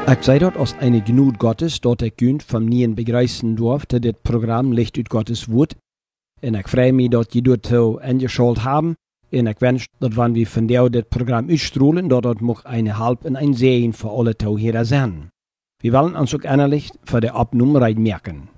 Ik zei dat als eine Gnut Gottes, dat ik kunt van nien begrijpen durfte, dit Programm Licht uit Gottes Woord. En ik vrij me dat je dat zo ingeschalt haben. En ik wens dat wanneer we van jou dit Programm uitstrahlen, dat het mag eine Halb en ein Segen für alle Tauhörer sein. Wir wollen uns auch innerlich für die Abnummerung merken.